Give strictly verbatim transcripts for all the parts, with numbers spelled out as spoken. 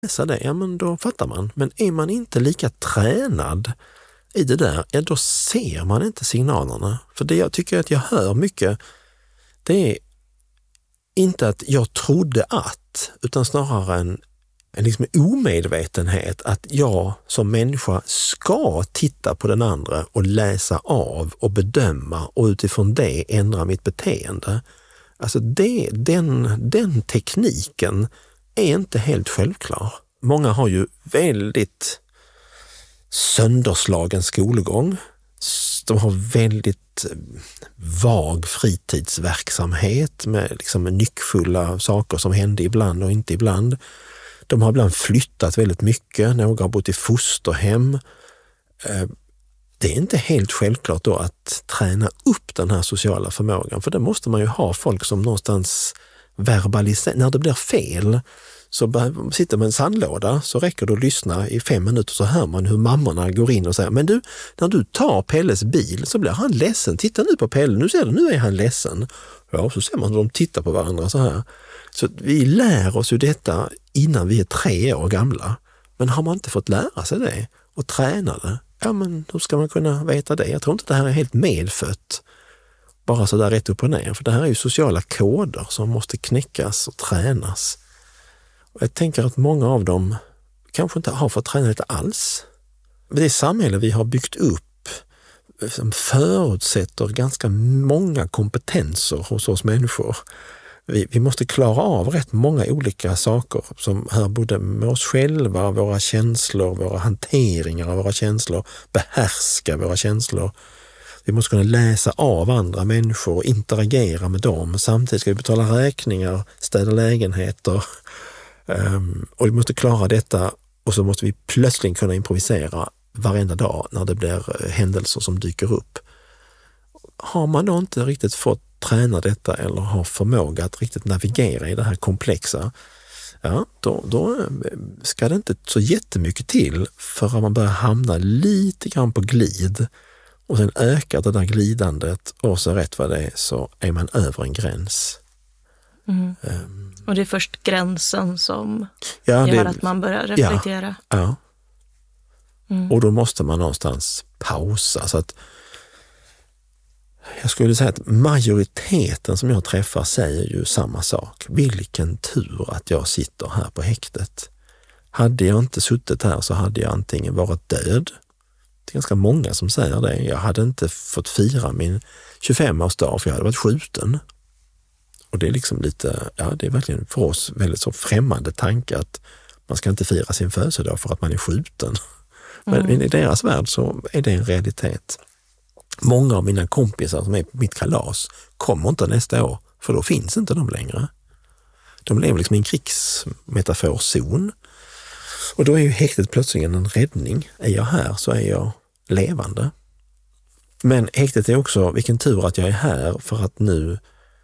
läsa det, ja men då fattar man. Men är man inte lika tränad i det där, ja då ser man inte signalerna. För det jag tycker att jag hör mycket, det är inte att jag trodde att, utan snarare en, en liksom omedvetenhet att jag som människa ska titta på den andra och läsa av och bedöma och utifrån det ändra mitt beteende. Alltså det, den, den tekniken är inte helt självklar. Många har ju väldigt sönderslagen skolgång. De har väldigt vag fritidsverksamhet med liksom nyckfulla saker som händer ibland och inte ibland. De har ibland flyttat väldigt mycket. Några har bott i fosterhem. Det är inte helt självklart då att träna upp den här sociala förmågan. För det måste man ju ha folk som någonstans verbaliserar. När det blir fel så sitter man i en sandlåda, så räcker det att lyssna i fem minuter så hör man hur mammorna går in och säger, men du, när du tar Pelles bil så blir han ledsen. Titta nu på Pelle, nu ser du, nu är han ledsen. Ja, så ser man hur de tittar på varandra så här. Så vi lär oss ju detta innan vi är tre år gamla. Men har man inte fått lära sig det och träna det, ja men hur ska man kunna veta det? Jag tror inte att det här är helt medfött. Bara så där rätt upp och ner. För det här är ju sociala koder som måste knäckas och tränas. Och jag tänker att många av dem kanske inte har fått träna det alls. Det samhälle vi har byggt upp som förutsätter ganska många kompetenser hos oss människor. Vi, vi måste klara av rätt många olika saker som hör både med oss själva, våra känslor, våra hanteringar av våra känslor, behärska våra känslor. Vi måste kunna läsa av andra människor och interagera med dem. Samtidigt ska vi betala räkningar, städa lägenheter. Um, och vi måste klara detta och så måste vi plötsligt kunna improvisera varenda dag när det blir händelser som dyker upp. Har man då inte riktigt fått träna detta eller har förmåga att riktigt navigera i det här komplexa, ja, då, då ska det inte så jättemycket till för att man börjar hamna lite grann på glid och sen ökar det där glidandet och så rätt vad det är så är man över en gräns. Mm. Um, och det är först gränsen som ja, gör det, att man börjar reflektera. Ja, ja. Mm. Och då måste man någonstans pausa. Så att jag skulle säga att majoriteten som jag träffar säger ju samma sak. Vilken tur att jag sitter här på häktet. Hade jag inte suttit här så hade jag antingen varit död. Det är ganska många som säger det. Jag hade inte fått fira min tjugofemårsdag för jag hade varit skjuten. Och det är liksom lite, ja det är verkligen för oss väldigt så främmande tanke att man ska inte fira sin födelsedag för att man är skjuten. Men mm. i deras värld så är det en realitet. Många av mina kompisar som är på mitt kalas kommer inte nästa år, för då finns inte de längre. De lever liksom i en krigsmetaforzon. Och då är ju häktet plötsligt en räddning. Är jag här så är jag levande. Men häktet är också, vilken tur att jag är här för att nu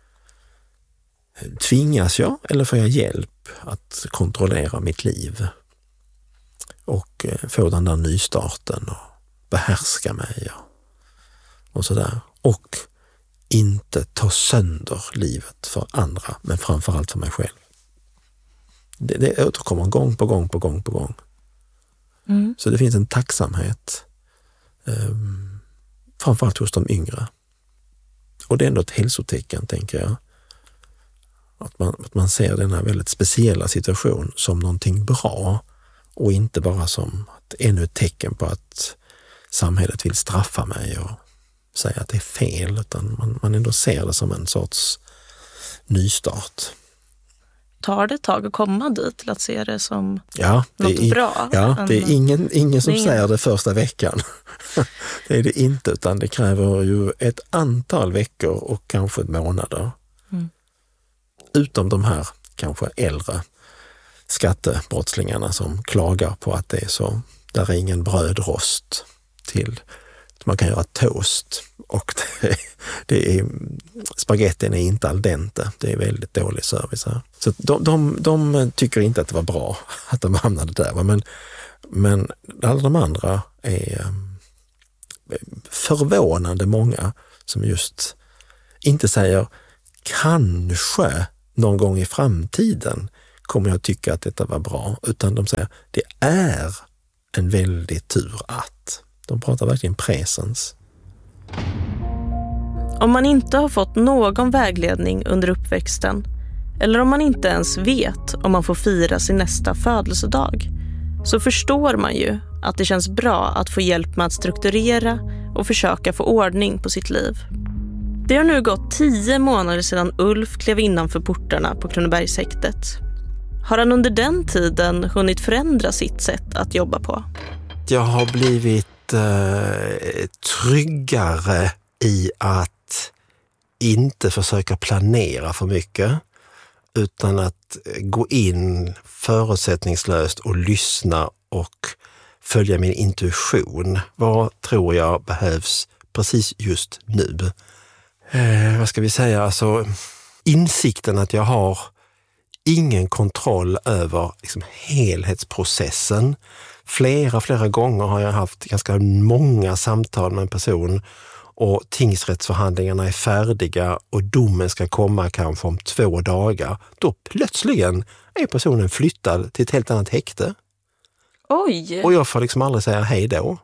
tvingas jag eller får jag hjälp att kontrollera mitt liv och få den där nystarten och behärska mig och, och sådär. Och inte ta sönder livet för andra, men framförallt för mig själv. Det, det återkommer gång på gång på gång på gång. Mm. Så det finns en tacksamhet um, framförallt hos de yngre. Och det är ändå ett hälsotecken, tänker jag. Att man, att man ser denna väldigt speciella situation som någonting bra och inte bara som ett, ännu ett tecken på att samhället vill straffa mig och säga att det är fel, utan man, man ändå ser det som en sorts nystart. Tar det ett tag att komma dit till att se det som ja, det något är, bra? Ja, det är ingen, ingen som det är ingen... säger det första veckan. Det är det inte, utan det kräver ju ett antal veckor och kanske månader. Mm. Utom de här kanske äldre skattebrottslingarna som klagar på att det är så, där är ingen brödrost till man kan göra toast och det, det är, spagettin är inte al dente. Det är väldigt dålig service här. Så de, de, de tycker inte att det var bra att de hamnade där. Men, men alla de andra är förvånande många som just inte säger kanske någon gång i framtiden kommer jag tycka att detta var bra. Utan de säger, det är en väldig tur att. De pratar verkligen presens. Om man inte har fått någon vägledning under uppväxten, eller om man inte ens vet om man får fira sin nästa födelsedag, så förstår man ju att det känns bra att få hjälp med att strukturera och försöka få ordning på sitt liv. Det har nu gått tio månader sedan Ulf klev innanför portarna på Kronobergshäktet. Har han under den tiden hunnit förändra sitt sätt att jobba på? Jag har blivit eh, tryggare i att inte försöka planera för mycket, utan att gå in förutsättningslöst och lyssna och följa min intuition. Vad tror jag behövs precis just nu? Eh, vad ska vi säga? Alltså, insikten att jag har ingen kontroll över liksom, helhetsprocessen. Flera, flera gånger har jag haft ganska många samtal med en person och tingsrättsförhandlingarna är färdiga och domen ska komma kanske om två dagar. Då plötsligen är personen flyttad till ett helt annat häkte. Oj! Och jag får liksom aldrig säga hej då.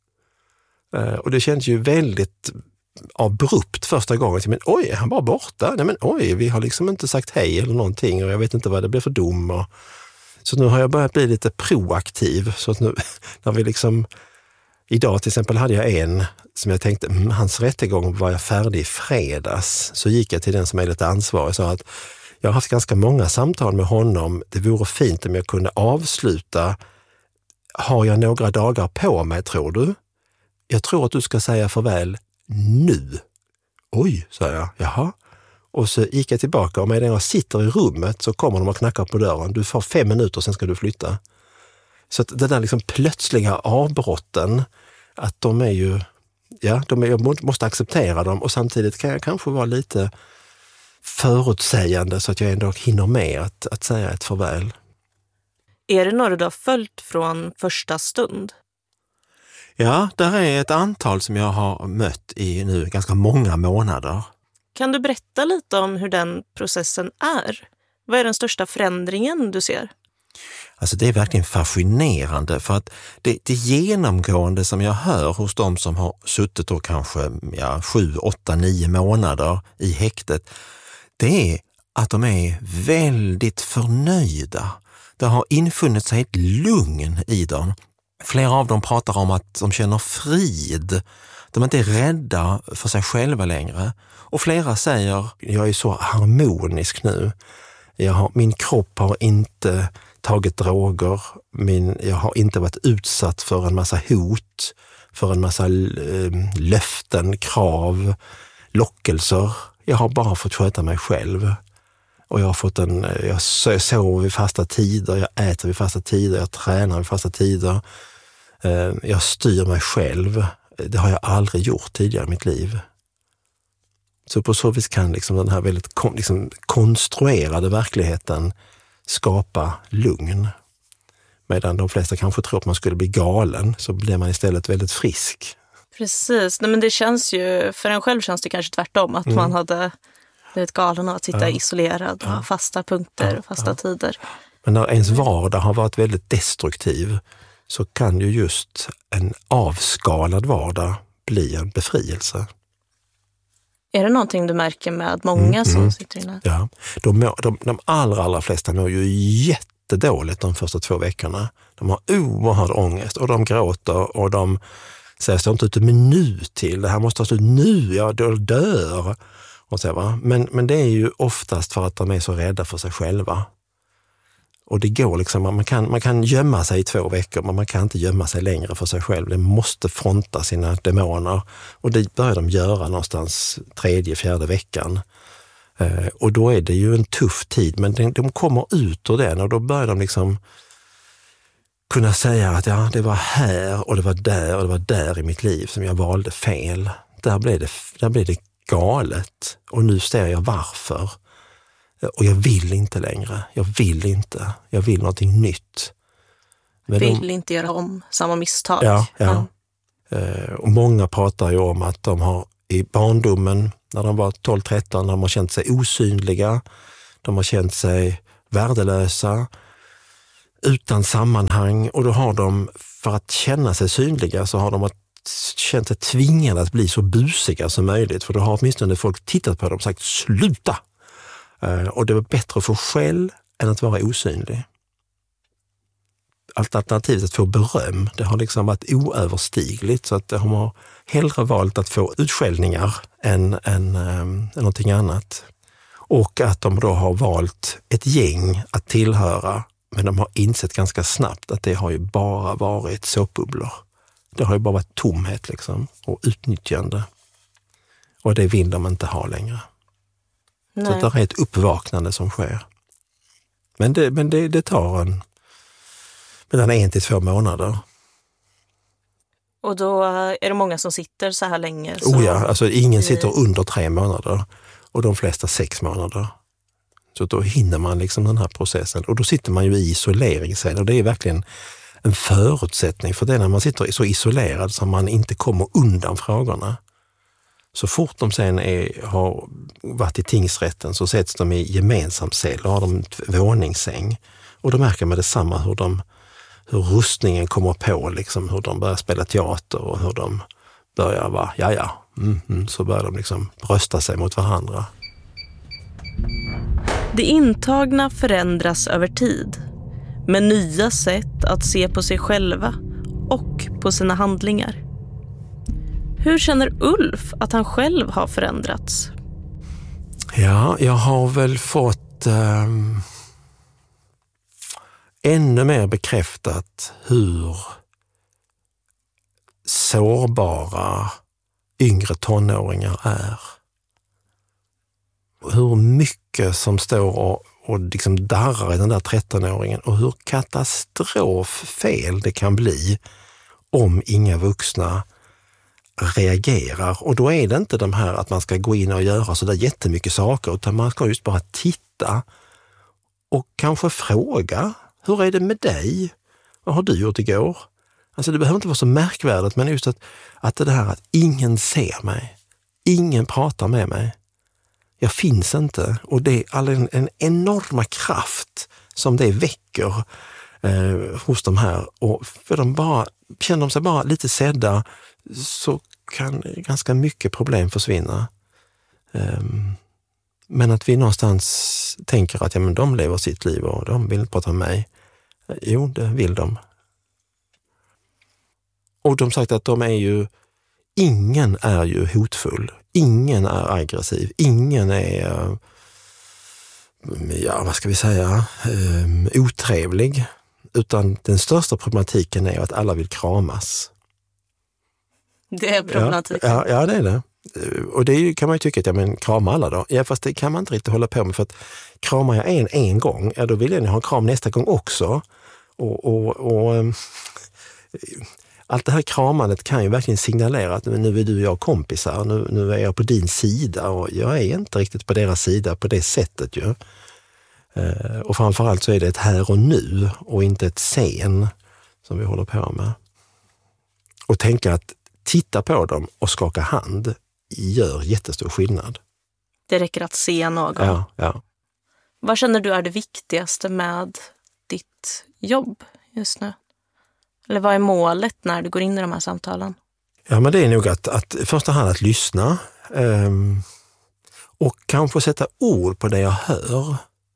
Uh, och det känns ju väldigt abrupt första gången. Men oj, är han bara borta? Nej men oj, vi har liksom inte sagt hej eller någonting och jag vet inte vad det blir för dom. Och... Så nu har jag börjat bli lite proaktiv. Så att nu, när vi liksom... Idag till exempel hade jag en som jag tänkte, mm, hans rättegång var jag färdig i fredags. Så gick jag till den som är lite ansvarig och sa att jag har haft ganska många samtal med honom. Det vore fint om jag kunde avsluta. Har jag några dagar på mig, tror du? Jag tror att du ska säga farväl nu. Oj, sa jag. Jaha. Och så gick jag tillbaka och medan jag sitter i rummet så kommer de och knackar på dörren. Du får fem minuter, sen ska du flytta. Så att det där liksom plötsliga avbrotten, att de är ju, ja, de är, jag måste acceptera dem och samtidigt kan jag kanske vara lite förutsägande så att jag ändå hinner med att, att säga ett farväl. Är det några du har följt från första stund? Ja, där är ett antal som jag har mött i nu ganska många månader. Kan du berätta lite om hur den processen är? Vad är den största förändringen du ser? Alltså det är verkligen fascinerande för att det, det genomgående som jag hör hos de som har suttit då kanske ja, sju, åtta, nio månader i häktet, det är att de är väldigt förnöjda. Det har infunnit sig ett lugn i dem. Flera av dem pratar om att de känner frid. De är inte rädda för sig själva längre. Och flera säger, jag är så harmonisk nu. Jag har, min kropp har inte tagit droger. Min, jag har inte varit utsatt för en massa hot, för en massa eh, löften, krav, lockelser. Jag har bara fått sköta mig själv. Och jag har fått en, jag sover vid fasta tider, jag äter vid fasta tider, jag tränar vid fasta tider. Eh, jag styr mig själv. Det har jag aldrig gjort tidigare i mitt liv. Så på så vis kan liksom den här väldigt kon, liksom konstruerade verkligheten skapa lugn. Medan de flesta kanske tror att man skulle bli galen, så blir man istället väldigt frisk. Precis, nej, men det känns ju, för en själv känns det kanske tvärtom, att mm. man hade blivit galen av att sitta ja. isolerad och ha fasta punkter ja. och fasta ja. tider. Men när ens vardag har varit väldigt destruktiv så kan ju just en avskalad vardag bli en befrielse. Är det någonting du märker med många mm, som mm. sitter inne? Ja, de, må, de, de allra, allra flesta mår ju jättedåligt de första två veckorna. De har oerhörd ångest och de gråter och de säger att de inte ut en minut till. Det här måste ta slut nu, jag dör. Och så, va? Men, men det är ju oftast för att de är så rädda för sig själva. Och det går liksom, man kan, man kan gömma sig i två veckor, men man kan inte gömma sig längre för sig själv. Det måste fronta sina demoner. Och det börjar de göra någonstans tredje, fjärde veckan. Eh, och då är det ju en tuff tid, men de, de kommer ut ur den och då börjar de liksom kunna säga att ja, det var här och det var där och det var där i mitt liv som jag valde fel. Där blev det, där blev det galet och nu ser jag varför. Och jag vill inte längre. Jag vill inte. Jag vill någonting nytt. Men vill de, inte göra om samma misstag. Ja, ja. Mm. Och många pratar ju om att de har i barndomen, när de var tolv tretton, de har känt sig osynliga. De har känt sig värdelösa, utan sammanhang, och då har de, för att känna sig synliga, så har de känt sig tvingade att bli så busiga som möjligt, för då har åtminstone folk tittat på dem och sagt sluta! Och det var bättre att få skäll än att vara osynlig. Alternativet att få beröm, det har liksom varit oöverstigligt, så att de har hellre valt att få utskällningar än, än, än någonting annat. Och att de då har valt ett gäng att tillhöra, men de har insett ganska snabbt att det har ju bara varit såpbubblor. Det har ju bara varit tomhet liksom, och utnyttjande. Och det vill de inte ha längre. Nej. Så det är ett uppvaknande som sker. Men det, men det, det tar en mellan en till två månader. Och då är det många som sitter så här länge? Så... Oh ja, alltså ingen sitter under tre månader. Och de flesta sex månader. Så då hinner man liksom den här processen. Och då sitter man ju i isolering sen. Och det är verkligen en förutsättning för det, när man sitter så isolerad som man inte kommer undan frågorna. Så fort de sen är, har varit i tingsrätten så sätts de i gemensam cell och har de våningssäng. Och då märker man detsamma hur, de, hur rustningen kommer på, liksom, hur de börjar spela teater och hur de börjar vara, ja ja, mm, mm, så börjar de liksom rösta sig mot varandra. Det intagna förändras över tid, med nya sätt att se på sig själva och på sina handlingar. Hur känner Ulf att han själv har förändrats? Ja, jag har väl fått eh, ännu mer bekräftat hur sårbara yngre tonåringar är. Hur mycket som står och, och liksom darrar i den där trettonåringen, och hur katastroffel det kan bli om inga vuxna reagerar. Och då är det inte de här att man ska gå in och göra så där jättemycket saker, utan man ska just bara titta och kanske fråga, hur är det med dig? Vad har du gjort igår? Alltså det behöver inte vara så märkvärdigt, men just att, att det här att ingen ser mig, ingen pratar med mig, jag finns inte, och det är all en, en enorma kraft som det väcker eh, hos de här, och för de bara, känner de sig bara lite sedda, så kan ganska mycket problem försvinna. Um, men att vi någonstans tänker att ja, men de lever sitt liv och de vill inte prata med mig. Jo, det vill de. Och de sagt att de är ju, ingen är ju hotfull. Ingen är aggressiv. Ingen är, ja vad ska vi säga, um, otrevlig. Utan den största problematiken är att alla vill kramas. Det är problematiken. Ja, ja, ja, det är det. Och det kan man ju tycka att ja, men krama alla då. Ja, fast det kan man inte riktigt hålla på med, för att kramar jag en en gång, ja då vill jag ha en kram nästa gång också. Och, och, och ähm, allt det här kramandet kan ju verkligen signalera att nu är du och jag kompisar, nu, nu är jag på din sida, och jag är inte riktigt på deras sida på det sättet ju. Uh, och framförallt så är det ett här och nu och inte ett sen som vi håller på med. Och tänka att titta på dem och skaka hand gör jättestor skillnad. Det räcker att se någon. Ja, ja. Vad känner du är det viktigaste med ditt jobb just nu? Eller vad är målet när du går in i de här samtalen? Ja, men det är nog att, att i första hand att lyssna um, och kanske sätta ord på det jag hör.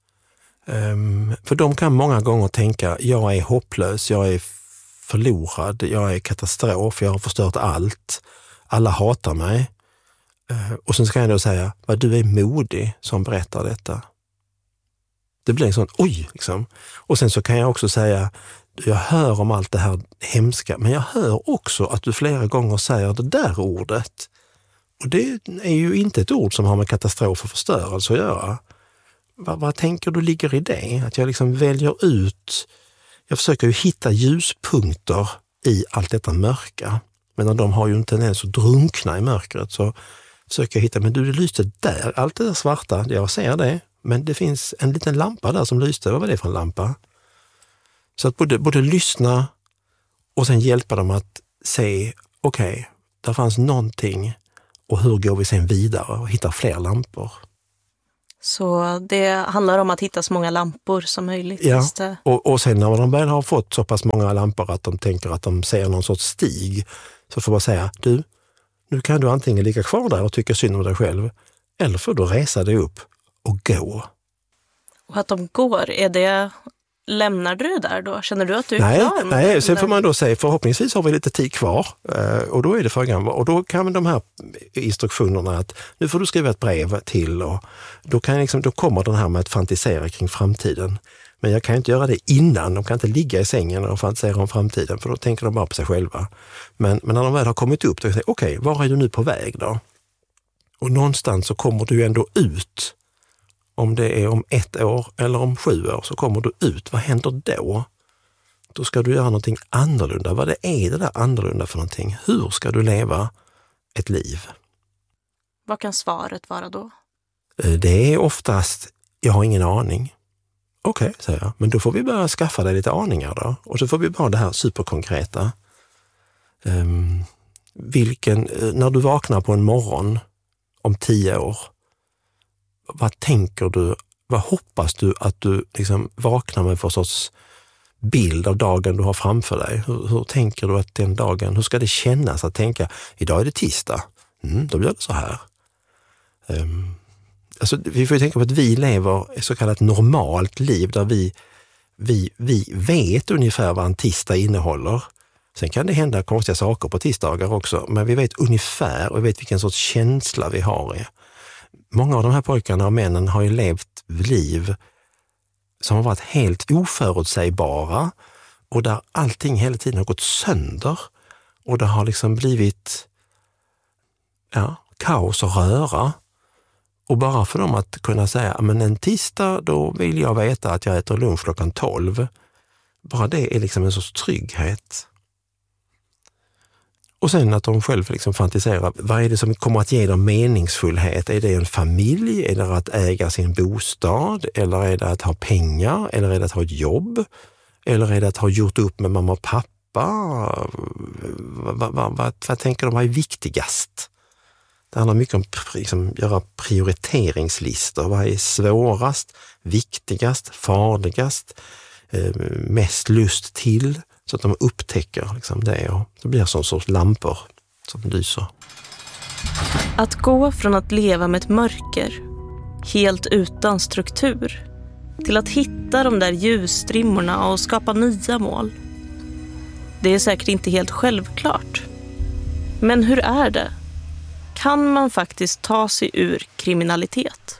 Um, för de kan många gånger tänka, jag är hopplös, jag är förlorad, jag är katastrof, jag har förstört allt, alla hatar mig. Uh, och sen ska jag då säga, vad du är modig som berättar detta. Det blir en sån, oj liksom. Och sen så kan jag också säga, jag hör om allt det här hemska, men jag hör också att du flera gånger säger det där ordet. Och det är ju inte ett ord som har med katastrof och förstörelse att göra. Vad, vad tänker du ligger i det? Att jag liksom väljer ut, jag försöker ju hitta ljuspunkter i allt detta mörka. Men de har ju inte ens att drunkna i mörkret, så försöker jag hitta, men du, det lyste där, allt det där svarta, jag ser det. Men det finns en liten lampa där som lyste, vad var det för en lampa? Så att både, både lyssna och sen hjälpa dem att se, okej, okay, där fanns någonting, och hur går vi sen vidare och hittar fler lampor? Så det handlar om att hitta så många lampor som möjligt. Ja, och, och sen när de väl har fått så pass många lampor att de tänker att de ser någon sorts stig, så får man säga, du, nu kan du antingen ligga kvar där och tycka synd om dig själv, eller får du resa dig upp och gå. Och att de går, är det... Lämnar du det där då? Känner du att du är nej, klar? Nej, sen får man då säga förhoppningsvis har vi lite tid kvar och då är det frågan. Och då kan de här instruktionerna att nu får du skriva ett brev till och då, kan liksom, då kommer den här med att fantisera kring framtiden. Men jag kan inte göra det innan, de kan inte ligga i sängen och fantisera om framtiden för då tänker de bara på sig själva. Men, men när de väl har kommit upp då säger okej, okay, var är du nu på väg då? Och någonstans så kommer du ändå ut. Om det är om ett år eller om sju år så kommer du ut. Vad händer då? Då ska du göra någonting annorlunda. Vad det är det där annorlunda för någonting? Hur ska du leva ett liv? Vad kan svaret vara då? Det är oftast, jag har ingen aning. Okej, okay, säger jag. Men då får vi börja skaffa dig lite aningar då. Och så får vi bara det här superkonkreta. Um, vilken, när du vaknar på en morgon om tio år, vad tänker du, vad hoppas du att du liksom vaknar med för sorts bild av dagen du har framför dig? Hur, hur tänker du att den dagen, hur ska det kännas att tänka, idag är det tisdag, mm, då blir det så här. Um, alltså, vi får ju tänka på att vi lever ett så kallat normalt liv där vi, vi, vi vet ungefär vad en tisdag innehåller. Sen kan det hända konstiga saker på tisdagar också, men vi vet ungefär och vi vet vilken sorts känsla vi har i. Många av de här pojkarna och männen har ju levt liv som har varit helt oförutsägbara och där allting hela tiden har gått sönder och det har liksom blivit ja, kaos och röra. Och bara för dem att kunna säga, men en tisdag då vill jag veta att jag äter lunch klockan tolv. Bara det är liksom en sorts trygghet. Och sen att de själv liksom fantiserar, vad är det som kommer att ge dem meningsfullhet? Är det en familj? Är det att äga sin bostad? Eller är det att ha pengar? Eller är det att ha ett jobb? Eller är det att ha gjort upp med mamma och pappa? Vad, vad, vad, vad, vad tänker de vad är viktigast? Det handlar mycket om att liksom, göra prioriteringslistor. Vad är svårast, viktigast, farligast, eh, mest lust till? Så att de upptäcker liksom det och det blir som sorts lampor som lyser. Att gå från att leva med ett mörker, helt utan struktur, till att hitta de där ljusstrimmorna och skapa nya mål. Det är säkert inte helt självklart. Men hur är det? Kan man faktiskt ta sig ur kriminalitet?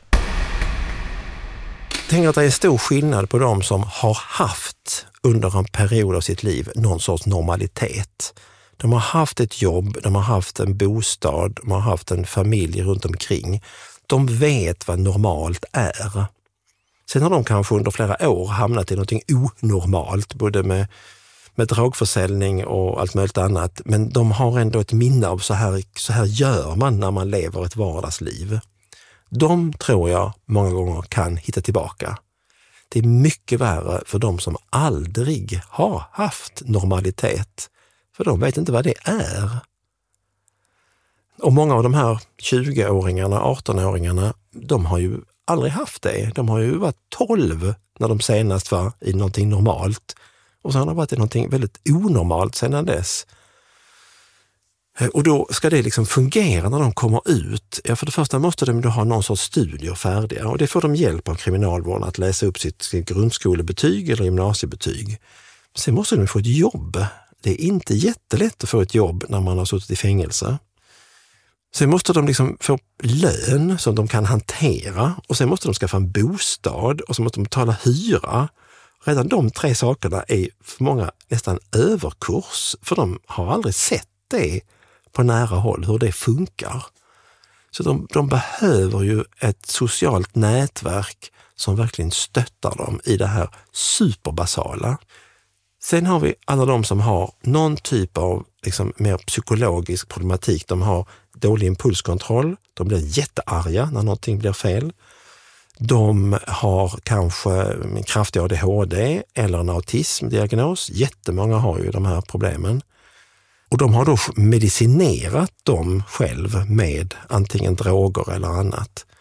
Jag tänker att det är stor skillnad på de som har haft under en period av sitt liv någon sorts normalitet. De har haft ett jobb, de har haft en bostad, de har haft en familj runt omkring. De vet vad normalt är. Sen har de kanske under flera år hamnat i något onormalt, både med, med drogförsäljning och allt möjligt annat. Men de har ändå ett minne av så här, så här gör man när man lever ett vardagsliv. De tror jag många gånger kan hitta tillbaka. Det är mycket värre för de som aldrig har haft normalitet. För de vet inte vad det är. Och många av de här tjugo-åringarna, arton-åringarna, de har ju aldrig haft det. De har ju varit tolv när de senast var i någonting normalt. Och så har de varit i någonting väldigt onormalt sedan dess. Och då ska det liksom fungera när de kommer ut. Ja, för det första måste de då ha någon sorts studier färdiga och det får de hjälp av kriminalvården att läsa upp sitt, sitt grundskolebetyg eller gymnasiebetyg. Sen måste de få ett jobb. Det är inte jättelätt att få ett jobb när man har suttit i fängelse. Sen måste de liksom få lön som de kan hantera och sen måste de skaffa en bostad och så måste de betala hyra. Redan de tre sakerna är för många nästan överkurs för de har aldrig sett det på nära håll, hur det funkar. Så de, de behöver ju ett socialt nätverk som verkligen stöttar dem i det här superbasala. Sen har vi alla de som har någon typ av liksom, mer psykologisk problematik. De har dålig impulskontroll, de blir jättearga när någonting blir fel. De har kanske en kraftig A D H D eller en autismdiagnos. Jättemånga har ju de här problemen. Och de har då medicinerat dem själv med antingen droger eller annat.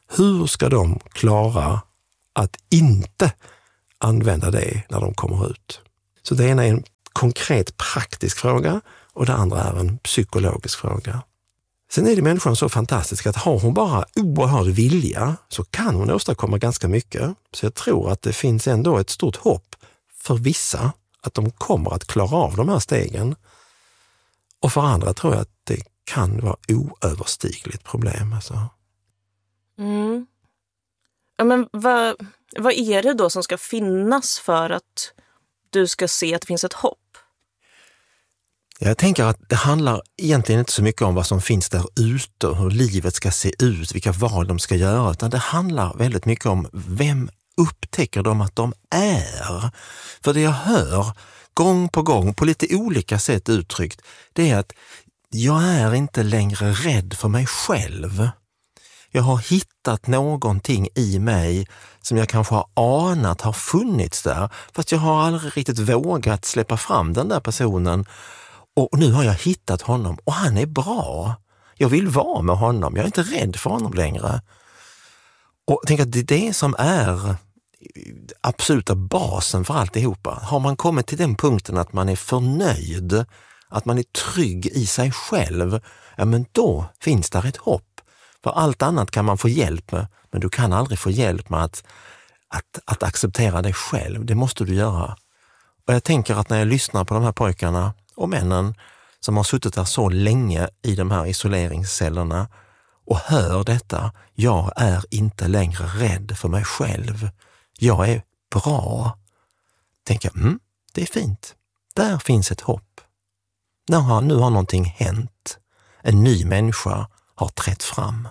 hur ska de klara att inte använda det när de kommer ut? Så det ena är en konkret praktisk fråga och det andra är en psykologisk fråga. Sen är det människan så fantastisk att har hon bara oerhörd vilja så kan hon åstadkomma ganska mycket. Så jag tror att det finns ändå ett stort hopp för vissa att de kommer att klara av de här stegen. Och för andra tror jag att det kan vara oöverstigligt problem. Alltså. Mm. Ja, men vad, vad är det då som ska finnas för att du ska se att det finns ett hopp? Jag tänker att det handlar egentligen inte så mycket om vad som finns där ute, hur livet ska se ut, vilka val de ska göra, utan det handlar väldigt mycket om vem upptäcker de att de är. För det jag hör gång på gång på lite olika sätt uttryckt, det är att jag är inte längre rädd för mig själv. Jag har hittat någonting i mig som jag kanske har anat har funnits där, fast jag har aldrig riktigt vågat släppa fram den där personen. Och nu har jag hittat honom och han är bra. Jag vill vara med honom. Jag är inte rädd för honom längre. Och jag tänker att det är det som är absoluta basen för alltihopa. Har man kommit till den punkten att man är förnöjd, att man är trygg i sig själv, ja men då finns där ett hopp. För allt annat kan man få hjälp med, men du kan aldrig få hjälp med att, att, att acceptera dig själv. Det måste du göra. Och jag tänker att när jag lyssnar på de här pojkarna och männen som har suttit där så länge i de här isoleringscellerna och hör detta, jag är inte längre rädd för mig själv. Jag är bra. Tänker, mm, det är fint. Där finns ett hopp. Nu har, nu har någonting hänt. En ny människa har trätt fram.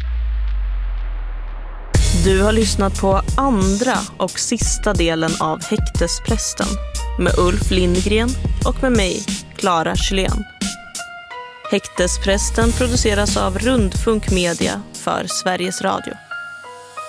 Du har lyssnat på andra och sista delen av Häktesprästen med Ulf Lindgren och med mig, Clara Kjellén. Häktesprästen produceras av Rundfunk Media för Sveriges Radio.